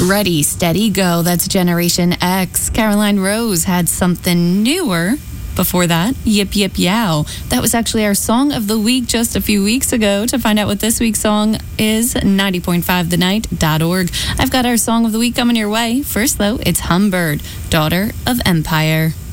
Ready, Steady, Go. That's Generation X. Caroline Rose had something newer. Before that, Yip Yip Yow. That was actually our song of the week just a few weeks ago. To find out what this week's song is, 90.5thenight.org. I've got our song of the week coming your way. First, though, it's Humbird, Daughter of Empire.